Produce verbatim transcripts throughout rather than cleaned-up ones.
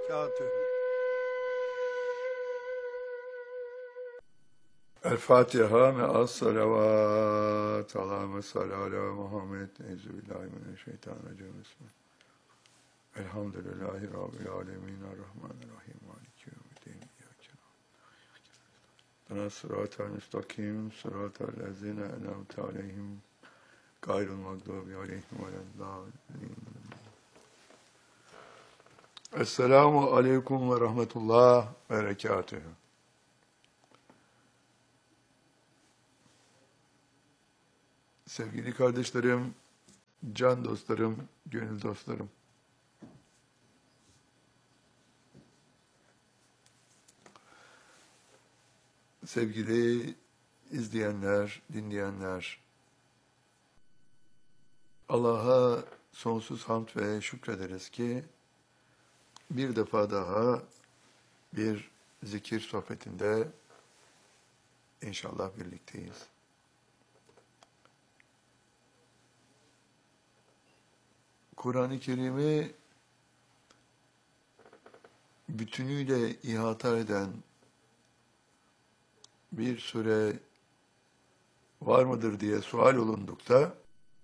وبركاته. الفاتحة مع الصلوات اللهم صل على محمد. أعوذ بالله من الشيطان الرجيم. بسم الله الحمد لله رب العالمين الرحمن الرحيم مالك يوم الدين إياك نعبد الصراط المستقيم صراط الذين أنعمت عليهم غير المغضوب عليهم ولا الضالين. Esselamu aleyküm ve rahmetullah ve berekatühü. Sevgili kardeşlerim, can dostlarım, gönül dostlarım. Sevgili izleyenler, dinleyenler, Allah'a sonsuz hamd ve şükrederiz ki bir defa daha bir zikir sohbetinde inşallah birlikteyiz. Kur'an-ı Kerim'i bütünüyle ihata eden bir sure var mıdır diye sual olundukta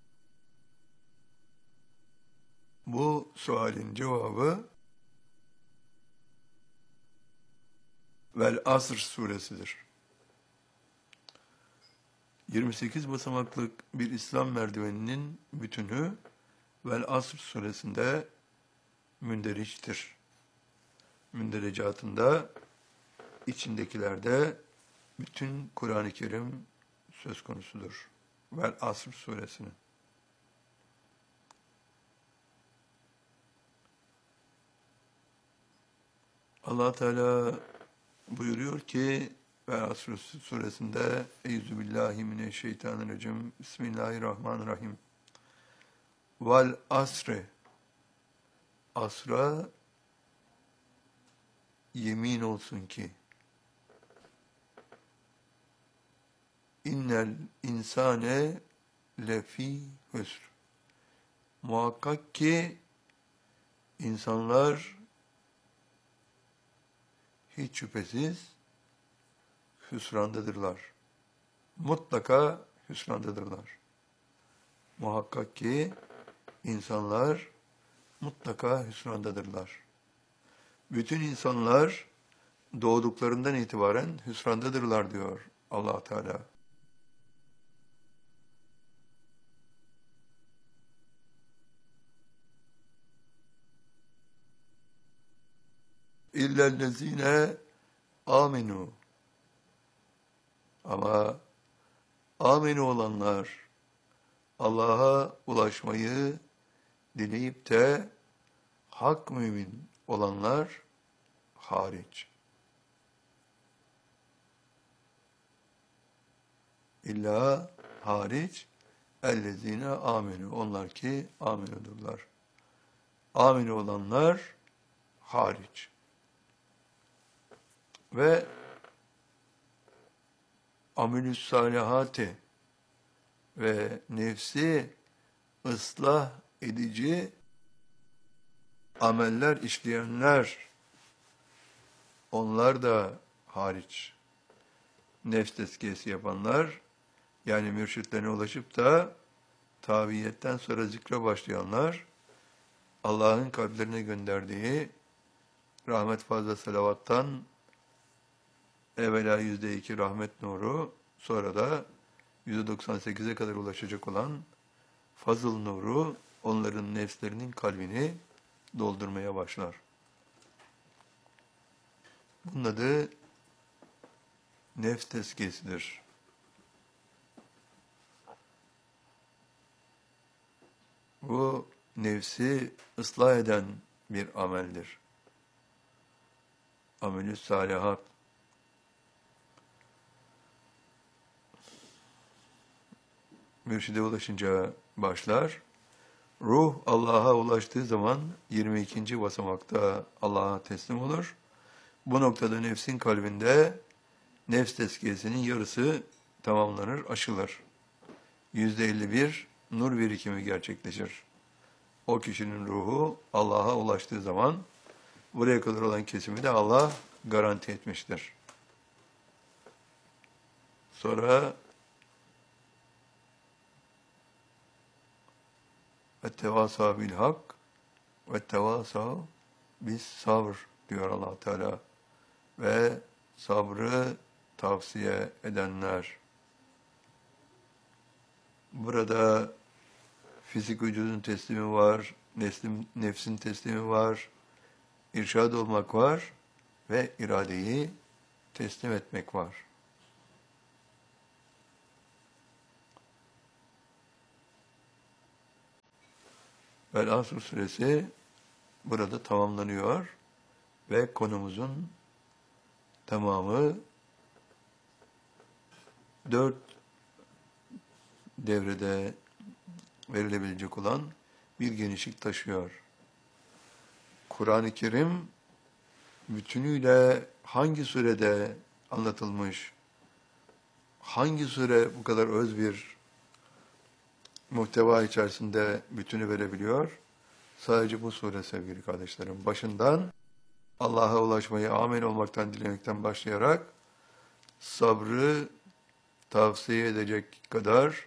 bu sualin cevabı Vel Asr suresidir. yirmi sekiz basamaklık bir İslam merdiveninin bütünü Vel Asr suresinde münderiçtir. Münderecatında içindekilerde bütün Kur'an-ı Kerim söz konusudur. Vel Asr suresinin. Allah Teala buyuruyor ki Vel Asr suresinde Euzubillahimineşşeytanirracim Bismillahirrahmanirrahim. Vel asre, asra yemin olsun ki innel insane lefi hüsr. Muhakkak ki insanlar hiç şüphesiz hüsrandadırlar. Mutlaka hüsrandadırlar. Muhakkak ki İnsanlar mutlaka hüsrandadırlar. Bütün insanlar doğduklarından itibaren hüsrandadırlar diyor Allah Teala. İllellezine aminu. Ama aminu olanlar, Allah'a ulaşmayı dileyip de hak mümin olanlar hariç. İlla hariç ellezine aminu. Onlar ki aminudurlar. Aminu olanlar hariç. Ve amilüs salihati ve nefsi ıslah edici ameller işleyenler, onlar da hariç. Nefs tezkiyesi yapanlar, yani mürşitlerine ulaşıp da tabiyetten sonra zikre başlayanlar, Allah'ın kalplerine gönderdiği rahmet fazla salavattan evvela yüzde iki rahmet nuru, sonra da yüzde doksan sekize kadar ulaşacak olan fazıl nuru onların nefslerinin kalbini doldurmaya başlar. Bunun adı nefs tezkiyesidir. Bu nefsi ıslah eden bir ameldir. Amelü salihat. Mürşide ulaşınca başlar. Ruh Allah'a ulaştığı zaman yirmi ikinci basamakta Allah'a teslim olur. Bu noktada nefsin kalbinde nefs tezkiyesinin yarısı tamamlanır, aşılır. yüzde elli bir nur birikimi gerçekleşir. O kişinin ruhu Allah'a ulaştığı zaman Buraya kadar olan kesimi de Allah garanti etmiştir. Sonra ettevasa bil hak ve tevasa bis sabr diyor Allah Teala. Ve sabrı tavsiye edenler. Burada fizik vücudun teslimi var, nefsin, nefsin teslimi var, irşad olmak var ve iradeyi teslim etmek var. Vel-Asr suresi burada tamamlanıyor ve konumuzun tamamı dört devrede verilebilecek olan bir genişlik taşıyor. Kur'an-ı Kerim bütünüyle hangi surede anlatılmış, hangi sure bu kadar öz bir muhteva içerisinde bütünü verebiliyor? Sadece bu sure sevgili kardeşlerim. Başından Allah'a ulaşmayı amel olmaktan dilemekten başlayarak sabrı tavsiye edecek kadar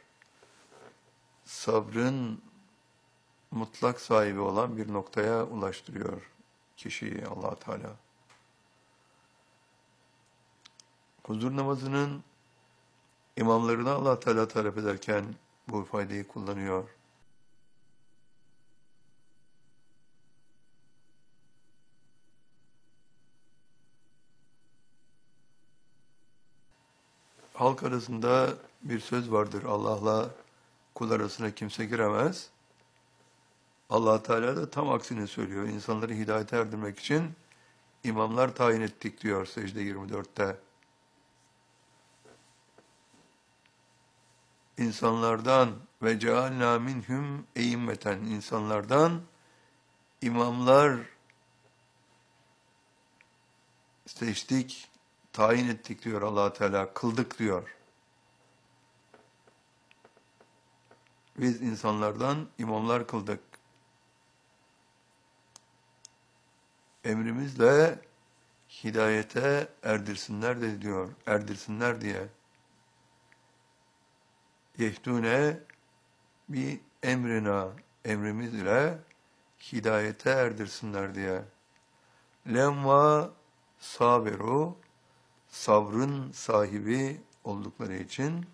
sabrın mutlak sahibi olan bir noktaya ulaştırıyor kişiyi Allah Teala. Huzur namazının imamlarına Allah Teala talep ederken bu ifadeyi kullanıyor. Halk arasında bir söz vardır. Allah'la kul arasına kimse giremez. Allah Teala da tam aksini söylüyor. İnsanları hidayete erdirmek için imamlar tayin ettik diyor secde yirmi dörtte. İnsanlardan ve cealna minhum e'immeten, insanlardan imamlar seçtik, tayin ettik diyor Allah Teala, kıldık diyor. Biz insanlardan imamlar kıldık. Emrimizle hidayete erdirsinler de diyor, erdirsinler diye. Yehdune bi emrina, emrimiz ile hidayete erdirsinler diye. Lemma sabiru, sabrın sahibi oldukları için,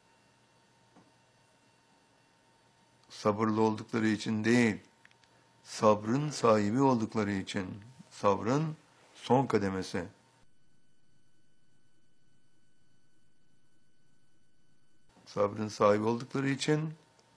sabırlı oldukları için değil, sabrın sahibi oldukları için, sabrın son kademesi. Sabrın sahibi oldukları için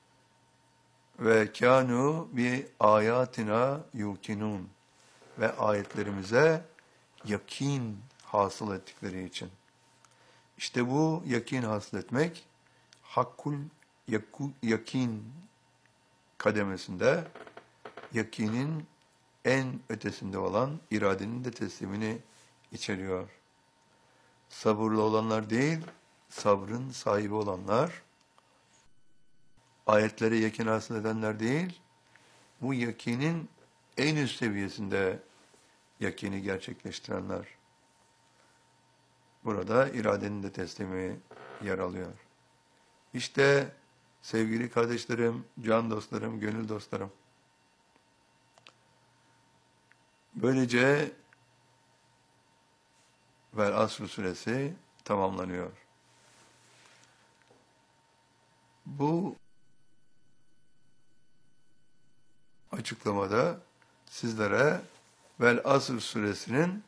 ve kânû bi ayatina yukinun, ve ayetlerimize yakin hasıl ettikleri için. İşte bu yakin hasıl etmek, hakkul yaku, yakin kademesinde, yakinin en ötesinde olan iradenin de teslimini içeriyor. Sabırlı olanlar değil, sabrın sahibi olanlar, ayetlere yakin hasıl edenler değil, bu yakinin en üst seviyesinde yakini gerçekleştirenler. Burada iradenin de teslimi yer alıyor. İşte sevgili kardeşlerim, can dostlarım, gönül dostlarım, böylece Vel-Asr suresi tamamlanıyor. Bu açıklamada sizlere Vel-Asr suresinin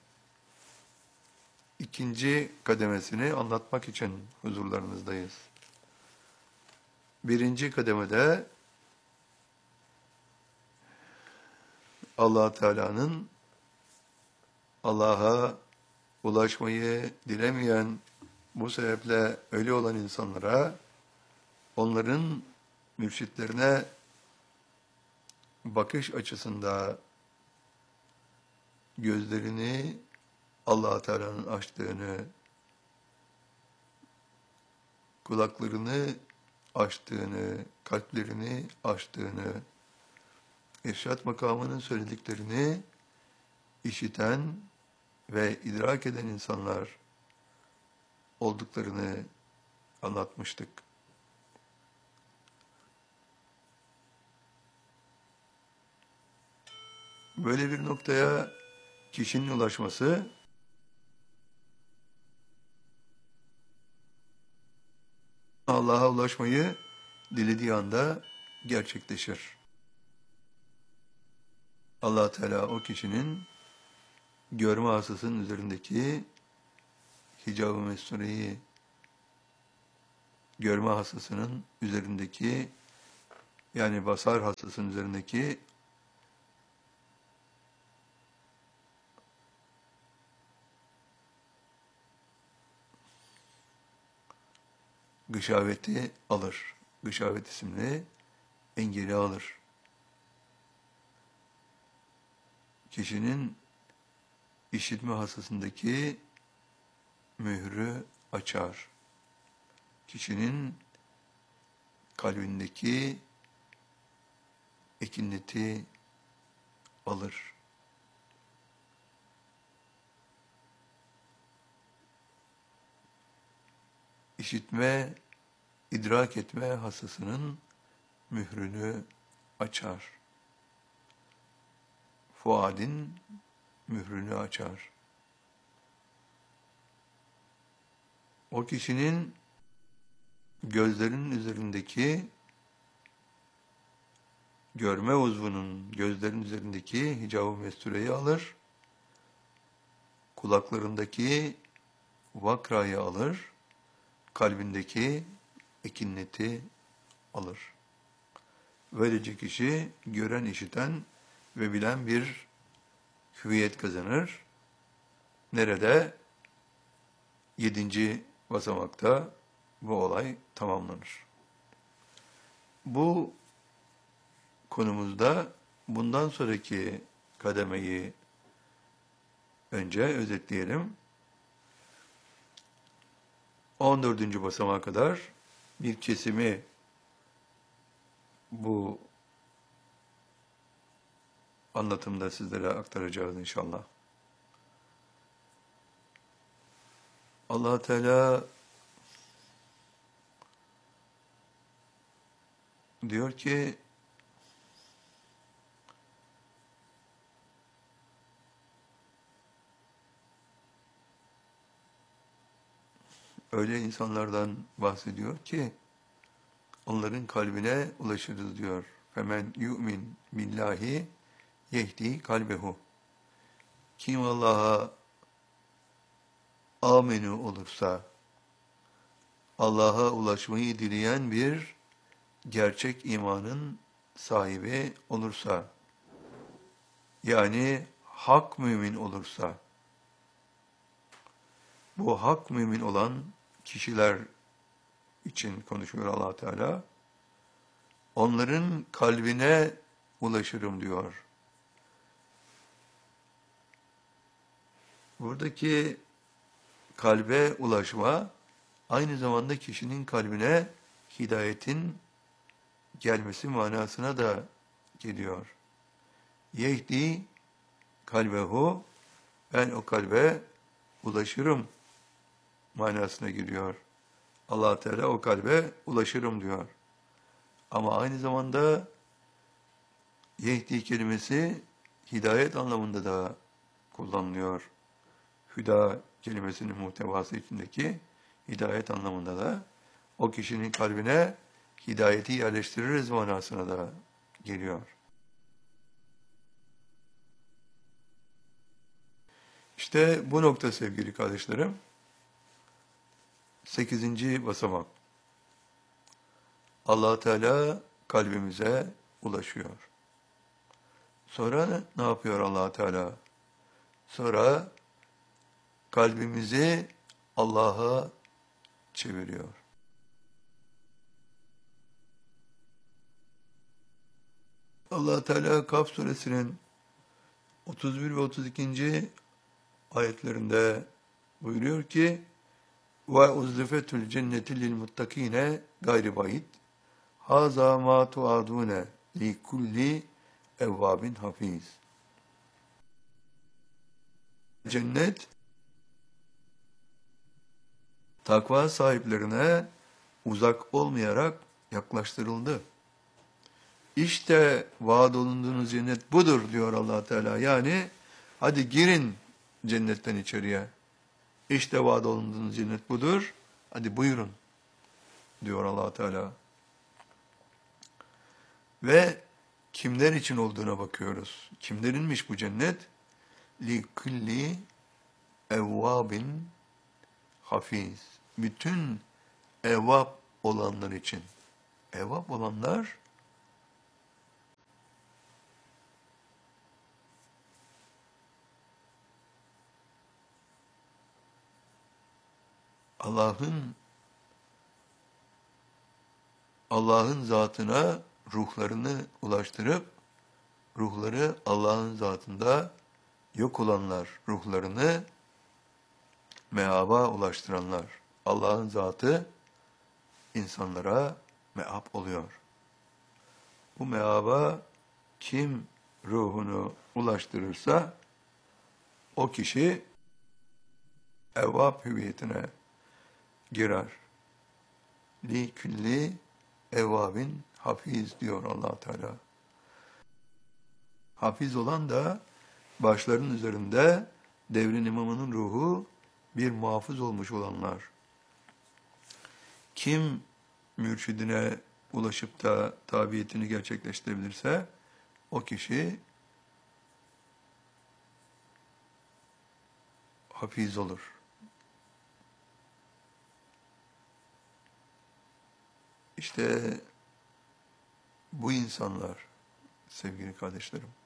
ikinci kademesini anlatmak için huzurlarınızdayız. Birinci kademede Allah Teala'nın Allah'a ulaşmayı dilemeyen, bu sebeple ölü olan insanlara, onların mürşitlerine bakış açısında gözlerini Allah Teala'nın açtığını, kulaklarını açtığını, kalplerini açtığını, irşad makamının söylediklerini işiten ve idrak eden insanlar olduklarını anlatmıştık. Böyle bir noktaya kişinin ulaşması Allah'a ulaşmayı dilediği anda gerçekleşir. Allah Teala o kişinin görme hastasının üzerindeki hicab-ı mestureyi, görme hastasının üzerindeki, yani basar hastasının üzerindeki gışaveti alır. Gışavet isimli engeli alır. Kişinin işitme hastasındaki mührü açar. Kişinin kalbindeki ekineti alır. İşitme, idrak etme hastasının mührünü açar. Fuadin mührünü açar. O kişinin gözlerinin üzerindeki, görme uzvunun gözlerin üzerindeki hicab-ı mestureyi alır, kulaklarındaki vakrayı alır, kalbindeki ekinneti alır. Böylece kişi gören, işiten ve bilen bir hüviyet kazanır. Nerede? Yedinci basamakta bu olay tamamlanır. Bu konumuzda bundan sonraki kademeyi önce özetleyelim. on dördüncü basamağa kadar bir kesimi bu anlatımda sizlere aktaracağız inşallah. Allah Teala diyor ki öyle insanlardan bahsediyor ki onların kalbine ulaşırız diyor. Femen yu'min billahi yehdi kalbehu. Kim Allah'a amenu olursa, Allah'a ulaşmayı dileyen bir gerçek imanın sahibi olursa, yani hak mümin olursa, bu hak mümin olan kişiler için konuşuyor Allah Teala, onların kalbine ulaşırım diyor. Buradaki kalbe ulaşma, aynı zamanda kişinin kalbine hidayetin gelmesi manasına da geliyor. Yehdi kalbehu, ben o kalbe ulaşırım manasına geliyor. Allah Teala o kalbe ulaşırım diyor. Ama aynı zamanda yehdi kelimesi hidayet anlamında da kullanılıyor. Hüda kelimesinin muhtevası içindeki hidayet anlamında da o kişinin kalbine hidayeti yerleştiririz manasına da geliyor. İşte bu nokta sevgili kardeşlerim, sekizinci basamak. Allah Teala kalbimize ulaşıyor. Sonra ne, ne yapıyor Allah Teala? Sonra kalbimizi Allah'a çeviriyor. Allah Teala Kaf suresinin otuz bir ve otuz ikinci ayetlerinde buyuruyor ki: "Ve uzlifetul cenneti lil muttakine gayri bayit. Haza ma tuadune li kulli evvabin hafiz." cennet takva sahiplerine uzak olmayarak yaklaştırıldı. İşte vaad olunduğunuz cennet budur diyor Allah Teala. Yani hadi girin cennetten içeriye. İşte vaad olunduğunuz cennet budur. Hadi buyurun diyor Allah Teala. Ve kimler için olduğuna bakıyoruz. Kimlerinmiş bu cennet? Li kulli evvabin hafiz. Bütün evvab olanlar için. Evvab olanlar Allah'ın Allah'ın zatına ruhlarını ulaştırıp ruhları Allah'ın zatında yok olanlar, ruhlarını meaba ulaştıranlar. Allah'ın zatı insanlara meab oluyor. Bu meaba kim ruhunu ulaştırırsa o kişi evvab hüviyetine girer. Li külli evvabin hafiz diyor Allah Teala. Hafiz olan da başların üzerinde devrin imamının ruhu bir muhafız olmuş olanlar. Kim mürşidine ulaşıp da tabiyetini gerçekleştirebilirse o kişi hafiz olur. İşte bu insanlar sevgili kardeşlerim.